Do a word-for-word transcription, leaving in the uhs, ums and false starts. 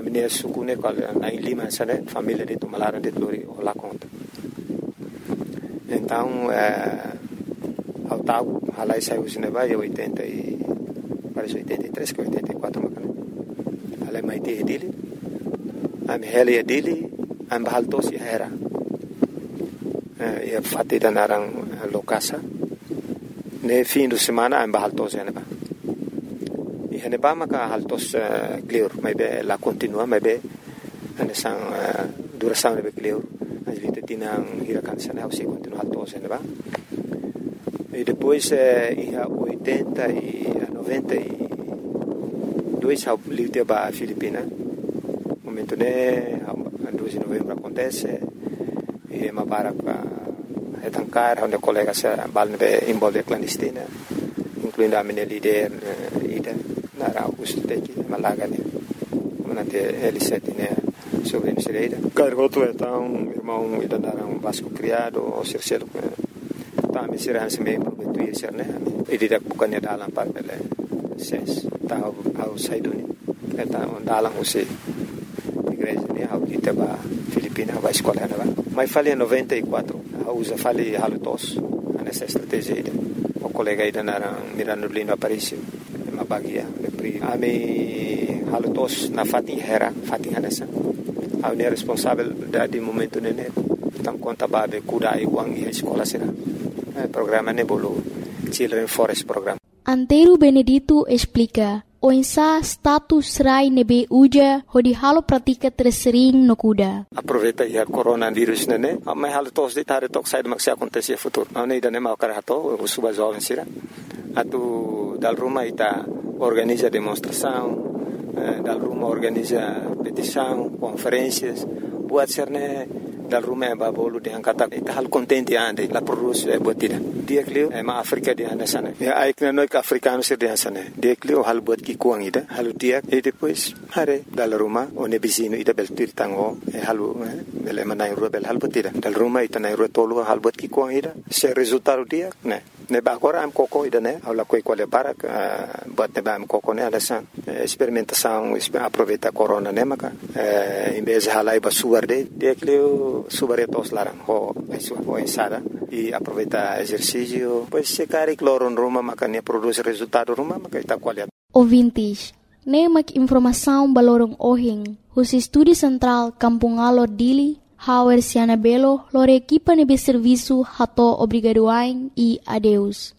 minha suku ne qual na Lima sana família de Tumalaran de Lori lá conta. Então é ao tal halai saiu o cinema em oitenta e parece oitenta e três que oitenta e quatro macana. Halai mai te dele. Am hele dele am bahalto si era. E fatti da narang lokasa. Ne fim de semana am bahalto si aneba. E aneba maka haltos clear mai be la continua mai be ane sang duração ne be clear. A gente tinang hirakan sana au si continua haltos aneba. E depois em oitenta e noventa e dois ao livre ba Filipina. Momento ne dois de novembro acontece e uma para é tancar onde colegas balne envolve clandestina incluindo a minha líder ida na Augusto teki malaga ne manate L sete né sobre inserida cargoto então irmão ida na Vasco criado o Circelo tá me será se me prometo ir ser né e direto bukannya dalam par bele ses tá ao saiduni então dalam você igreja ne ao ita ba Filipina vai escola né mas falei em noventa e quatro a usa falei halutos nessa estratégia ida o colega ida na Mirano Lino Aparicio uma bagia de pri ami halutos na fatin hera fatin hanessa a unir responsável de momento ne tam conta babe kuda iwang e escola será programa ne bolo Children Forest Program. Antero Benedito explica o insa status rai nebe uja hodi halo pratika tersering no kuda. Aproveita ya coronavírus nene, mas halo tos de tare tok sai mak se acontecer futuro. Não ida ne mau karato, o suba jovem sira. Atu dal Roma ita organiza demonstração, dal Roma organiza petição, conferências, buat serne dal Roma ba bolu de angkata ita hal contente ande la produce botida. Dia klio e ma Afrika di anda sana. Ya aikna noi ka africano sir di sana. Dia klio hal bot ki kuang ida, halu dia e depois hare dal Roma o ne bizino ida bel tir tango e halu bel manai rubel hal botida. Dal Roma ita nai rotolo hal bot ki kuang ida. Se resultado dia ne ne ba agora am coco ida ne ala coi quale para bot ne ba am coco ne ala san experimentação aproveita corona ne maka em vez de halai ba suarde dia klio subaretos larang ho aisu ho ensada e aproveita exercício pois se cari cloron Roma maka ne produz resultado Roma maka ita qualidade. Ouvintes, ne mak informação balorong ohing hus estúdio central Kampung Alor Dili Hauer Siana Belo lore equipa nebe serviço hato obrigadoain e adeus.